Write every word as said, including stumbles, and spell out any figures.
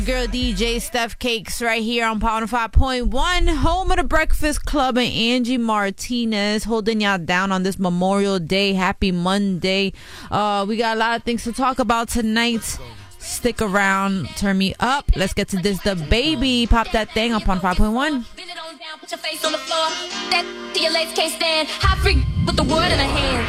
Girl D J Steph Cakes right here on Power five point one, home of the Breakfast Club, and Angie Martinez holding y'all down on this Memorial Day. Happy Monday. Uh, we got a lot of things to talk about tonight. Stick around, turn me up. Let's get to this. The Baby, pop that thing up on five point one. Put your face on the floor. That to your legs can't stand. Hot freak with the word in her hand.